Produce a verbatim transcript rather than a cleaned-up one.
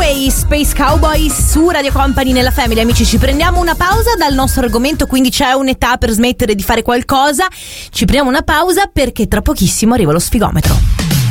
Away, Space Cowboy su Radio Company nella Family. Amici, ci prendiamo una pausa dal nostro argomento, quindi c'è un'età per smettere di fare qualcosa. Ci prendiamo una pausa perché tra pochissimo arriva lo sfigometro.